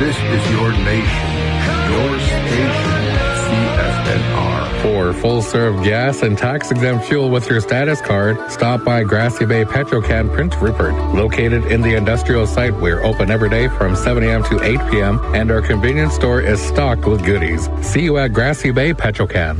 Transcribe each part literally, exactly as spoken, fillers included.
This is your nation, your station, C F N R. For full-serve gas and tax-exempt fuel with your status card, stop by Grassy Bay Petrocan Prince Rupert. Located in the industrial site, we're open every day from seven a.m. to eight p.m., and our convenience store is stocked with goodies. See you at Grassy Bay Petrocan.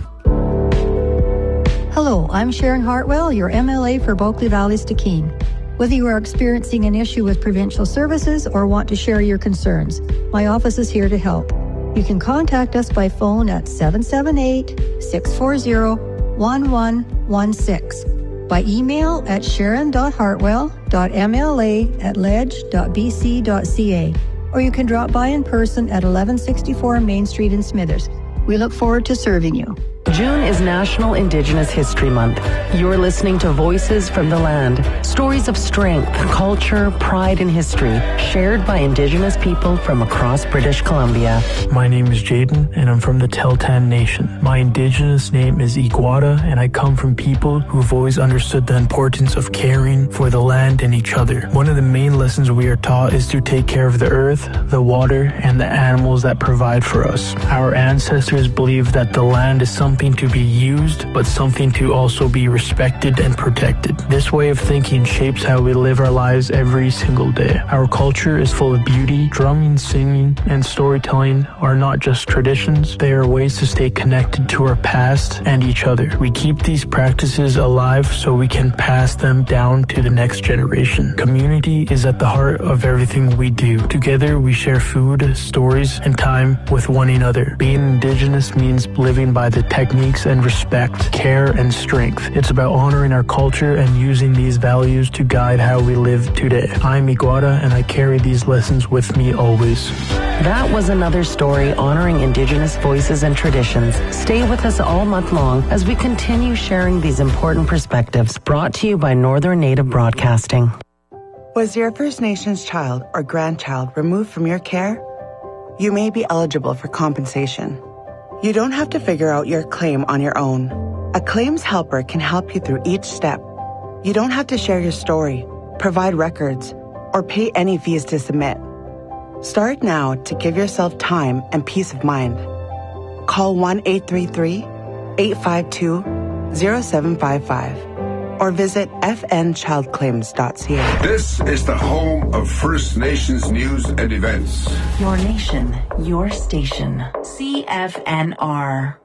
Hello, I'm Sharon Hartwell, your M L A for Bulkley Valley-Stikine. Whether you are experiencing an issue with provincial services or want to share your concerns, my office is here to help. You can contact us by phone at seven seven eight, six four zero, one one one six, by email at sharon dot hartwell dot m l a at ledge dot b c dot c a, or you can drop by in person at eleven sixty-four Main Street in Smithers. We look forward to serving you. June is National Indigenous History Month. You're listening to Voices from the Land. Stories of strength, culture, pride, and history shared by Indigenous people from across British Columbia. My name is Jaden, and I'm from the Tahltan Nation. My Indigenous name is Iguata, and I come from people who've always understood the importance of caring for the land and each other. One of the main lessons we are taught is to take care of the earth, the water, and the animals that provide for us. Our ancestors believed that the land is something to be used, but something to also be respected and protected. This way of thinking shapes how we live our lives every single day. Our culture is full of beauty. Drumming, singing, and storytelling are not just traditions, they are ways to stay connected to our past and each other. We keep these practices alive so we can pass them down to the next generation. Community is at the heart of everything we do. Together we share food, stories, and time with one another. Being Indigenous means living by the techniques and respect, care, and strength. It's about honoring our culture and using these values to guide how we live today. I'm Iguata, and I carry these lessons with me always. That was another story honoring Indigenous voices and traditions. Stay with us all month long as we continue sharing these important perspectives, brought to you by Northern Native Broadcasting. Was your First Nations child or grandchild removed from your care? You may be eligible for compensation. You don't have to figure out your claim on your own. A claims helper can help you through each step. You don't have to share your story, provide records, or pay any fees to submit. Start now to give yourself time and peace of mind. Call one eight three three, eight five two, zero seven five five or visit f n child claims dot c a. This is the home of First Nations news and events. Your nation, your station. C F N R.